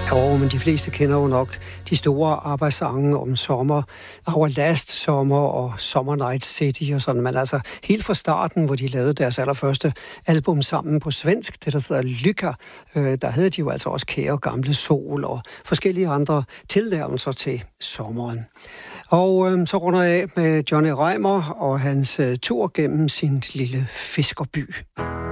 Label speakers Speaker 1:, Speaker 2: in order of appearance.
Speaker 1: Jo, men de fleste kender jo nok de store arbejdssange om sommer, Our Last Summer og Summer Night City og sådan. Men altså helt fra starten, hvor de lavede deres allerførste album sammen på svensk, det der hedder Lycka, der havde de jo altså også Kære Gamle Sol og forskellige andre tilnærmelser til sommeren. Og så runder jeg af med Johnny Reimer og hans tur gennem sin lille fiskerby.